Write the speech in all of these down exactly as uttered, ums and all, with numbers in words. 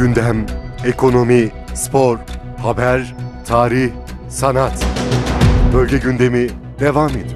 Gündem, ekonomi, spor, haber, tarih, sanat. Bölge gündemi devam ediyor.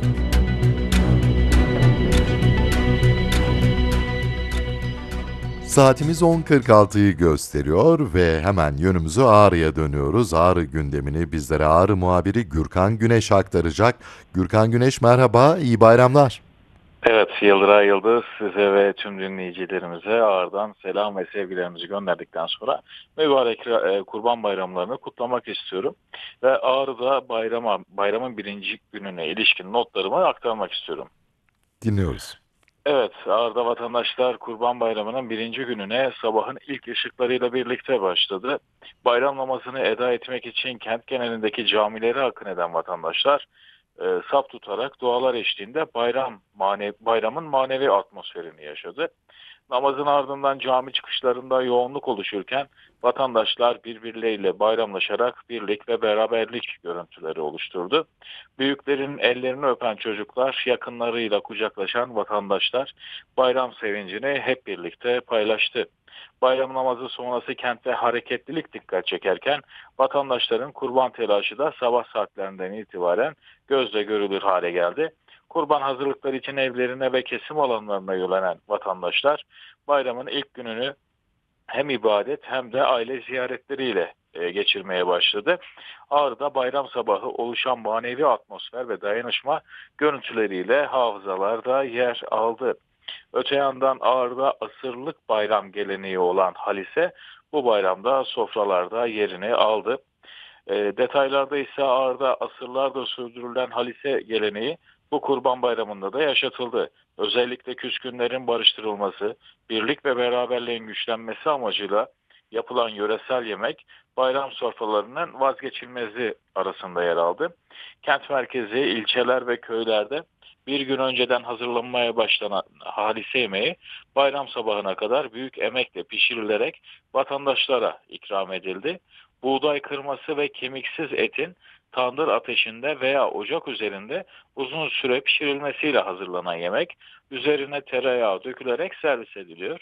Saatimiz on kırk altıyı gösteriyor ve hemen yönümüzü Ağrı'ya dönüyoruz. Ağrı gündemini bizlere Ağrı muhabiri Gürkan Güneş aktaracak. Gürkan Güneş merhaba, iyi bayramlar. Evet, Yıldıray Yıldız size ve tüm dinleyicilerimize Ağrı'dan selam ve sevgilerimizi gönderdikten sonra mübarek e, Kurban Bayramlarını kutlamak istiyorum. Ve Ağrı'da bayrama, bayramın birinci gününe ilişkin notlarımı aktarmak istiyorum. Dinliyoruz. Evet, Ağrı'da vatandaşlar Kurban Bayramı'nın birinci gününe sabahın ilk ışıklarıyla birlikte başladı. Bayram namazını eda etmek için kent genelindeki camilere akın eden vatandaşlar e, saf tutarak dualar eşliğinde bayram mane, bayramın manevi atmosferini yaşadı. Namazın ardından cami çıkışlarında yoğunluk oluşurken vatandaşlar birbirleriyle bayramlaşarak birlik ve beraberlik görüntüleri oluşturdu. Büyüklerin ellerini öpen çocuklar, yakınlarıyla kucaklaşan vatandaşlar bayram sevincini hep birlikte paylaştı. Bayram namazı sonrası kentte hareketlilik dikkat çekerken vatandaşların kurban telaşı da sabah saatlerinden itibaren gözle görülür hale geldi. Kurban hazırlıkları için evlerine ve kesim alanlarına yönelen vatandaşlar bayramın ilk gününü hem ibadet hem de aile ziyaretleriyle geçirmeye başladı. Ağrı'da bayram sabahı oluşan manevi atmosfer ve dayanışma görüntüleriyle hafızalarda yer aldı. Öte yandan Ağrı'da asırlık bayram geleneği olan Halise bu bayramda sofralarda yerini aldı. E, detaylarda ise Ağrı'da asırlardır sürdürülen Halise geleneği bu Kurban Bayramı'nda da yaşatıldı. Özellikle küskünlerin barıştırılması, birlik ve beraberliğin güçlenmesi amacıyla yapılan yöresel yemek bayram sofralarının vazgeçilmezi arasında yer aldı. Kent merkezi, ilçeler ve köylerde bir gün önceden hazırlanmaya başlanan halise yemeği bayram sabahına kadar büyük emekle pişirilerek vatandaşlara ikram edildi. Buğday kırması ve kemiksiz etin tandır ateşinde veya ocak üzerinde uzun süre pişirilmesiyle hazırlanan yemek üzerine tereyağı dökülerek servis ediliyor.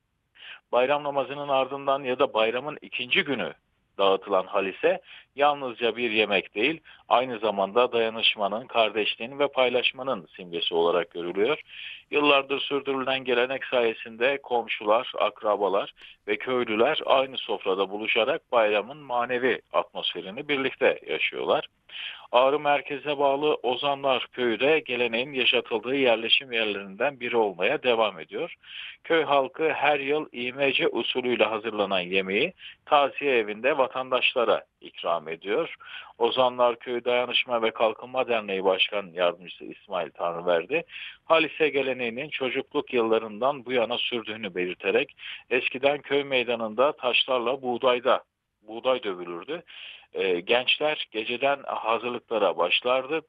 Bayram namazının ardından ya da bayramın ikinci günü dağıtılan halise yalnızca bir yemek değil, aynı zamanda dayanışmanın, kardeşliğin ve paylaşmanın simgesi olarak görülüyor. Yıllardır sürdürülen gelenek sayesinde komşular, akrabalar ve köylüler aynı sofrada buluşarak bayramın manevi atmosferini birlikte yaşıyorlar. Ağrı merkeze bağlı Ozanlar Köyü de geleneğin yaşatıldığı yerleşim yerlerinden biri olmaya devam ediyor. Köy halkı her yıl imece usulüyle hazırlanan yemeği taziye evinde vatandaşlara ikram ediyor. Ozanlar Köyü Dayanışma ve Kalkınma Derneği Başkan Yardımcısı İsmail Tanrıverdi, Halise geleneğinin çocukluk yıllarından bu yana sürdüğünü belirterek eskiden köy meydanında taşlarla buğdayda buğday dövülürdü. E, gençler geceden hazırlıklara başlardı.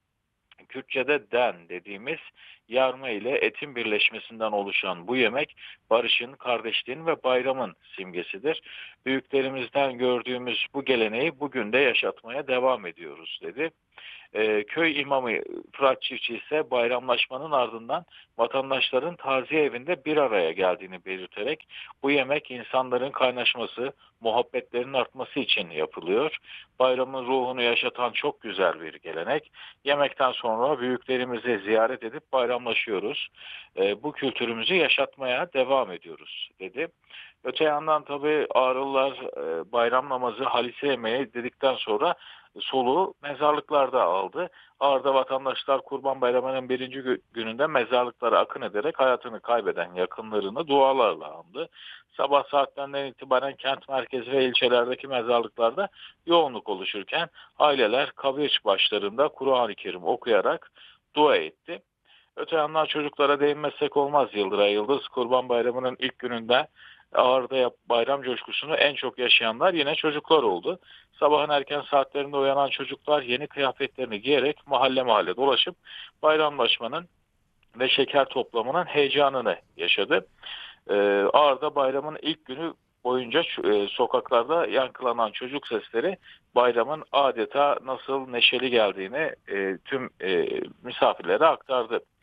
Kürtçe'de den dediğimiz yarma ile etin birleşmesinden oluşan bu yemek barışın, kardeşliğin ve bayramın simgesidir. Büyüklerimizden gördüğümüz bu geleneği bugün de yaşatmaya devam ediyoruz dedi. Ee, köy imamı Fırat Çiftçi ise bayramlaşmanın ardından vatandaşların taziye evinde bir araya geldiğini belirterek bu yemek insanların kaynaşması, muhabbetlerin artması için yapılıyor. Bayramın ruhunu yaşatan çok güzel bir gelenek. Yemekten sonra büyüklerimizi ziyaret edip bayramlaşıyoruz. Ee, bu kültürümüzü yaşatmaya devam ediyoruz dedi. Öte yandan tabii Ağrılılar e, bayram namazı halise yemeği dedikten sonra soluğu mezarlıklarda aldı. Ağrı'da vatandaşlar Kurban Bayramı'nın birinci gününde mezarlıklara akın ederek hayatını kaybeden yakınlarını dualarla andı. Sabah saatlerinden itibaren kent merkezi ve ilçelerdeki mezarlıklarda yoğunluk oluşurken aileler kabir başlarında Kur'an-ı Kerim okuyarak dua etti. Öte yandan çocuklara değinmezsek olmaz Yıldıray Yıldız. Kurban Bayramı'nın ilk gününde Ağrı'da bayram coşkusunu en çok yaşayanlar yine çocuklar oldu. Sabahın erken saatlerinde uyanan çocuklar yeni kıyafetlerini giyerek mahalle mahalle dolaşıp bayramlaşmanın ve şeker toplamının heyecanını yaşadı. Ee, Ağrı'da bayramın ilk günü boyunca e, sokaklarda yankılanan çocuk sesleri bayramın adeta nasıl neşeli geldiğini e, tüm e, misafirlere aktardı.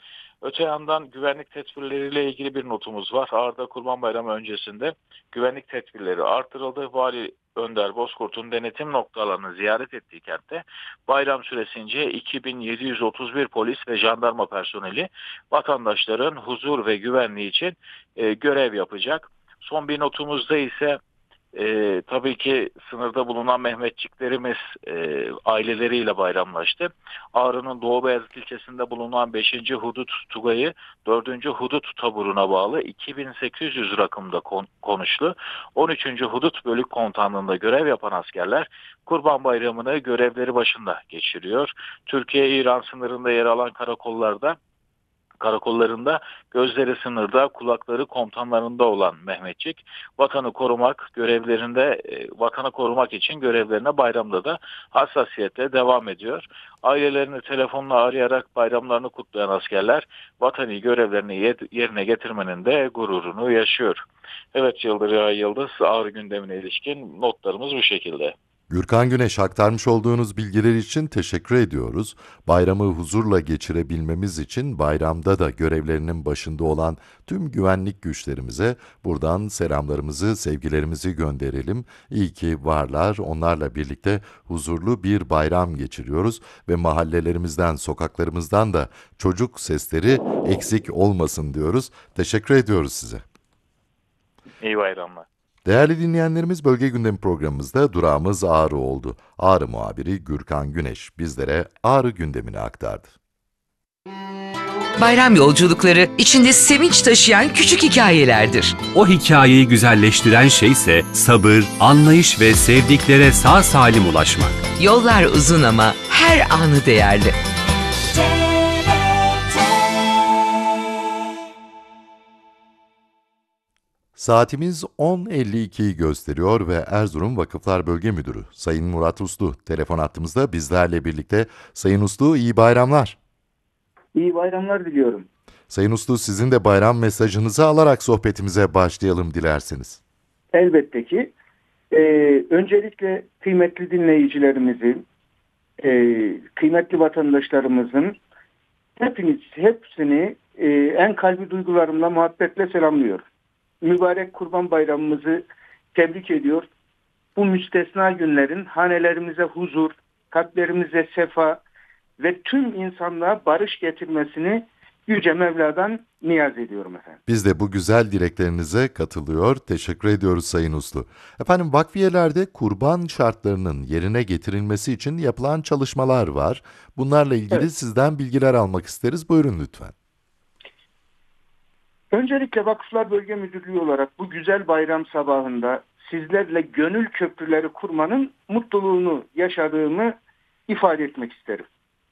Öte yandan güvenlik tedbirleriyle ilgili bir notumuz var. Ağrı'da Kurban Bayramı öncesinde güvenlik tedbirleri artırıldı. Vali Önder Bozkurt'un denetim noktalarını ziyaret ettiği kentte bayram süresince iki bin yedi yüz otuz bir polis ve jandarma personeli vatandaşların huzur ve güvenliği için e, görev yapacak. Son bir notumuzda ise e, tabii ki sınırda bulunan Mehmetçiklerimiz e, aileleriyle bayramlaştı. Ağrı'nın Doğu Beyazıt ilçesinde bulunan beşinci. Hudut Tugayı dördüncü. Hudut taburuna bağlı iki bin sekiz yüz rakımda kon- konuşlu on üçüncü. Hudut Bölük Komutanlığı'nda görev yapan askerler Kurban Bayramı'nı görevleri başında geçiriyor. Türkiye-İran sınırında yer alan karakollarda Karakollarında gözleri sınırda, kulakları komutanlarında olan Mehmetçik, vatanı korumak görevlerinde, e, vatanı korumak için görevlerine bayramda da hassasiyetle devam ediyor. Ailelerini telefonla arayarak bayramlarını kutlayan askerler, vatani görevlerini yerine getirmenin de gururunu yaşıyor. Evet Yıldıray Yıldız, Ağrı gündemine ilişkin notlarımız bu şekilde. Gürkan Güneş, aktarmış olduğunuz bilgiler için teşekkür ediyoruz. Bayramı huzurla geçirebilmemiz için bayramda da görevlerinin başında olan tüm güvenlik güçlerimize buradan selamlarımızı, sevgilerimizi gönderelim. İyi ki varlar, onlarla birlikte huzurlu bir bayram geçiriyoruz ve mahallelerimizden, sokaklarımızdan da çocuk sesleri eksik olmasın diyoruz. Teşekkür ediyoruz size. İyi bayramlar. Değerli dinleyenlerimiz, Bölge Gündemi programımızda durağımız Ağrı oldu. Ağrı muhabiri Gürkan Güneş bizlere Ağrı gündemini aktardı. Bayram yolculukları içinde sevinç taşıyan küçük hikayelerdir. O hikayeyi güzelleştiren şeyse sabır, anlayış ve sevdiklere sağ salim ulaşmak. Yollar uzun ama her anı değerli. Saatimiz on elli ikiyi gösteriyor ve Erzurum Vakıflar Bölge Müdürü Sayın Murat Uslu telefon hattımızda bizlerle birlikte. Sayın Uslu, iyi bayramlar. İyi bayramlar diliyorum. Sayın Uslu, sizin de bayram mesajınızı alarak sohbetimize başlayalım dilerseniz. Elbette ki. Ee, öncelikle kıymetli dinleyicilerimizin, e, kıymetli vatandaşlarımızın hepiniz, hepsini e, en kalbi duygularımla, muhabbetle selamlıyorum. Mübarek Kurban Bayramımızı tebrik ediyor. Bu müstesna günlerin hanelerimize huzur, kalplerimize sefa ve tüm insanlığa barış getirmesini Yüce Mevla'dan niyaz ediyorum efendim. Biz de bu güzel dileklerinize katılıyor, teşekkür ediyoruz Sayın Uslu. Efendim, vakfiyelerde kurban şartlarının yerine getirilmesi için yapılan çalışmalar var. Bunlarla ilgili Evet. sizden bilgiler almak isteriz. Buyurun lütfen. Öncelikle Vakıflar Bölge Müdürlüğü olarak bu güzel bayram sabahında sizlerle gönül köprüleri kurmanın mutluluğunu yaşadığımı ifade etmek isterim.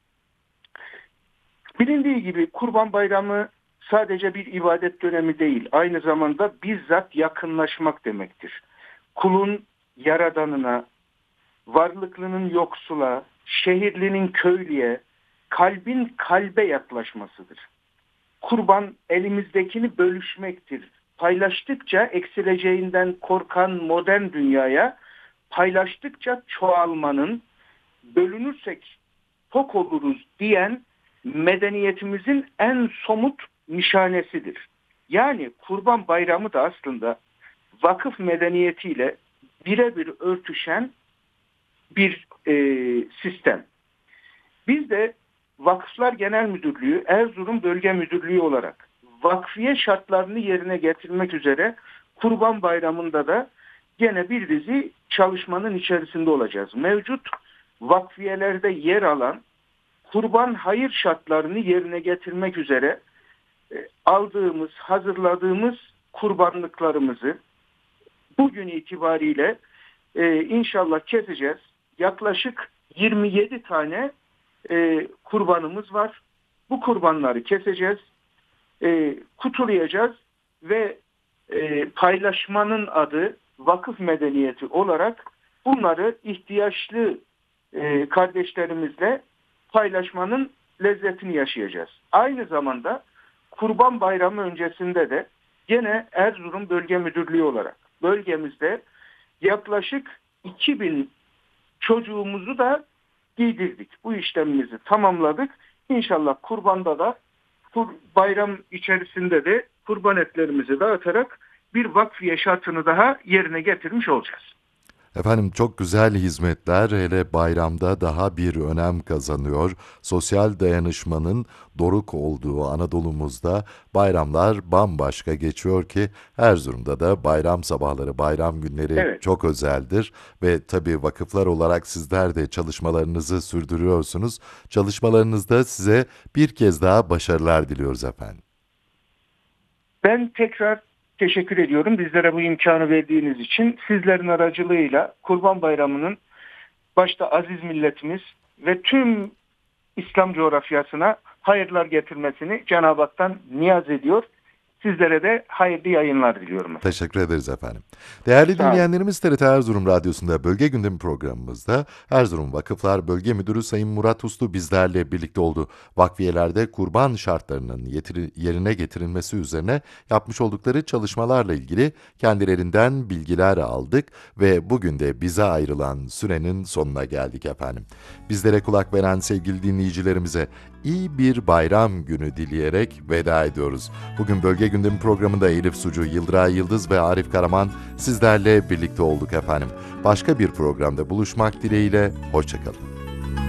Bilindiği gibi Kurban Bayramı sadece bir ibadet dönemi değil, aynı zamanda bizzat yakınlaşmak demektir. Kulun yaradanına, varlıklının yoksula, şehirlinin köylüye, kalbin kalbe yaklaşmasıdır. Kurban elimizdekini bölüşmektir. Paylaştıkça eksileceğinden korkan modern dünyaya paylaştıkça çoğalmanın, bölünürsek tok oluruz diyen medeniyetimizin en somut nişanesidir. Yani Kurban Bayramı da aslında vakıf medeniyetiyle birebir örtüşen bir e, sistem. Biz de Vakıflar Genel Müdürlüğü, Erzurum Bölge Müdürlüğü olarak vakfiye şartlarını yerine getirmek üzere Kurban Bayramı'nda da gene bir dizi çalışmanın içerisinde olacağız. Mevcut vakfiyelerde yer alan kurban hayır şartlarını yerine getirmek üzere e, aldığımız, hazırladığımız kurbanlıklarımızı bugün itibariyle e, inşallah keseceğiz. Yaklaşık yirmi yedi tane e, kurbanımız var. Bu kurbanları keseceğiz, e, kutulayacağız ve e, paylaşmanın adı vakıf medeniyeti olarak bunları ihtiyaçlı e, kardeşlerimizle paylaşmanın lezzetini yaşayacağız. Aynı zamanda Kurban Bayramı öncesinde de gene Erzurum Bölge Müdürlüğü olarak bölgemizde yaklaşık iki bin çocuğumuzu da giydirdik. Bu işlemimizi tamamladık. İnşallah kurbanda da kur- bayram içerisinde de kurban etlerimizi dağıtarak bir vakfiye şartını daha yerine getirmiş olacağız. Efendim çok güzel hizmetler hele bayramda daha bir önem kazanıyor. Sosyal dayanışmanın doruk olduğu Anadolu'muzda bayramlar bambaşka geçiyor ki Erzurum'da da bayram sabahları, bayram günleri Evet. çok özeldir. Ve tabii vakıflar olarak sizler de çalışmalarınızı sürdürüyorsunuz. Çalışmalarınızda size bir kez daha başarılar diliyoruz efendim. Ben tekrar teşekkür ediyorum bizlere bu imkanı verdiğiniz için. Sizlerin aracılığıyla Kurban Bayramı'nın başta aziz milletimiz ve tüm İslam coğrafyasına hayırlar getirmesini Cenab-ı Hak'tan niyaz ediyor. Sizlere de hayırlı yayınlar diliyorum. Teşekkür ederiz efendim. Değerli Sağ olun. dinleyenlerimiz, T R T Erzurum Radyosu'nda Bölge Gündemi programımızda Erzurum Vakıflar Bölge Müdürü Sayın Murat Uslu bizlerle birlikte oldu. Vakfiyelerde kurban şartlarının yetiri- yerine getirilmesi üzerine yapmış oldukları çalışmalarla ilgili kendilerinden bilgiler aldık ve bugün de bize ayrılan sürenin sonuna geldik efendim. Bizlere kulak veren sevgili dinleyicilerimize iyi bir bayram günü dileyerek veda ediyoruz. Bugün Bölge Gündemi programında Elif Sucu, Yıldıray Yıldız ve Arif Karaman sizlerle birlikte olduk efendim. Başka bir programda buluşmak dileğiyle, hoşçakalın.